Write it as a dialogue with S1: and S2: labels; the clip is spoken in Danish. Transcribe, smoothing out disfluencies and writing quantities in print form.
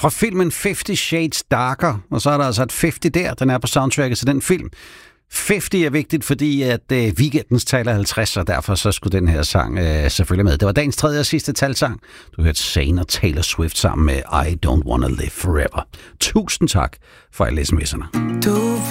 S1: Fra filmen 50 Shades Darker, og så er der altså et 50 der, den er på soundtracket til den film. 50 er vigtigt, fordi at weekendens tal er 50, og derfor så skulle den her sang selvfølgelig med. Det var dagens tredje og sidste talsang. Du hørte Zayn og Taylor Swift sammen med I Don't Wanna Live Forever. Tusind tak for alle sms'erne.